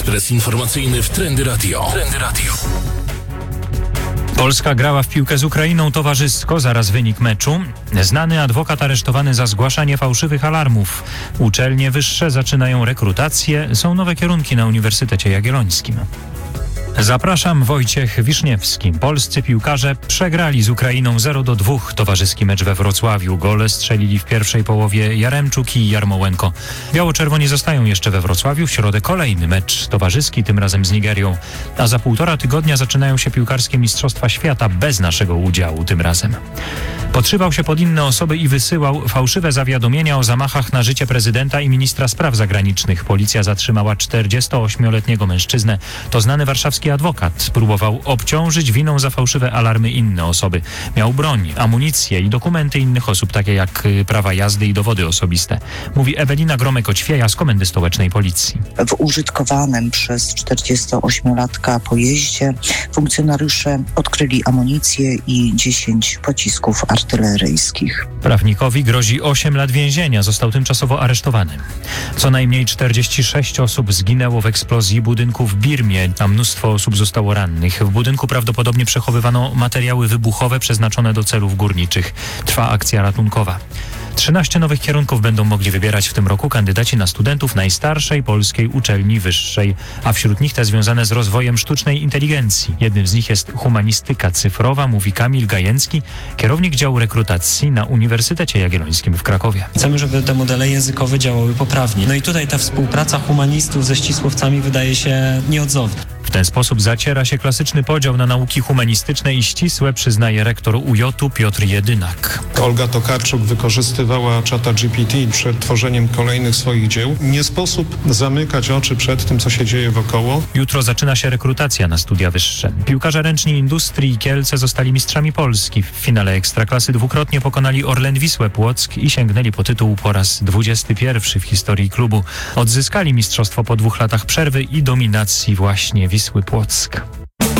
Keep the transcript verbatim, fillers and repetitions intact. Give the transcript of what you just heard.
Ekspres informacyjny w Trendy Radio. Trendy Radio. Polska grała w piłkę z Ukrainą towarzysko, zaraz wynik meczu. Znany adwokat aresztowany za zgłaszanie fałszywych alarmów. Uczelnie wyższe zaczynają rekrutację, są nowe kierunki na Uniwersytecie Jagiellońskim. Zapraszam, Wojciech Wiszniewski. Polscy piłkarze przegrali z Ukrainą zero do dwóch towarzyski mecz we Wrocławiu. Gole strzelili w pierwszej połowie Jaremczuk i Jarmołenko. Biało-czerwoni zostają jeszcze we Wrocławiu. W środę kolejny mecz towarzyski, tym razem z Nigerią. A za półtora tygodnia zaczynają się piłkarskie Mistrzostwa Świata bez naszego udziału tym razem. Podszywał się pod inne osoby i wysyłał fałszywe zawiadomienia o zamachach na życie prezydenta i ministra spraw zagranicznych. Policja zatrzymała czterdziestoośmioletniego mężczyznę. To znany warszawski adwokat. Próbował obciążyć winą za fałszywe alarmy inne osoby. Miał broń, amunicję i dokumenty innych osób, takie jak prawa jazdy i dowody osobiste. Mówi Ewelina Gromek-Oćwieja z Komendy Stołecznej Policji. W użytkowanym przez czterdziestoośmiolatka pojeździe funkcjonariusze odkryli amunicję i dziesięć pocisków artyleryjskich. Prawnikowi grozi osiem lat więzienia. Został tymczasowo aresztowany. Co najmniej czterdzieści sześć osób zginęło w eksplozji budynku w Birmie, a mnóstwo osób zostało rannych. W budynku prawdopodobnie przechowywano materiały wybuchowe przeznaczone do celów górniczych. Trwa akcja ratunkowa. trzynaście nowych kierunków będą mogli wybierać w tym roku kandydaci na studentów najstarszej polskiej uczelni wyższej, a wśród nich te związane z rozwojem sztucznej inteligencji. Jednym z nich jest humanistyka cyfrowa, mówi Kamil Gajęcki, kierownik działu rekrutacji na Uniwersytecie Jagiellońskim w Krakowie. Chcemy, żeby te modele językowe działały poprawnie. No i tutaj ta współpraca humanistów ze ścisłowcami wydaje się nieodzowna. W ten sposób zaciera się klasyczny podział na nauki humanistyczne i ścisłe, przyznaje rektor U J-u Piotr Jedynak. Olga Tokarczuk wykorzystywała czata G P T przed tworzeniem kolejnych swoich dzieł. Nie sposób zamykać oczy przed tym, co się dzieje wokoło. Jutro zaczyna się rekrutacja na studia wyższe. Piłkarze ręczni Industrii i Kielce zostali mistrzami Polski. W finale Ekstraklasy dwukrotnie pokonali Orlen Wisłę Płock i sięgnęli po tytuł po raz dwudziesty pierwszy w historii klubu. Odzyskali mistrzostwo po dwóch latach przerwy i dominacji właśnie Wisły Płock.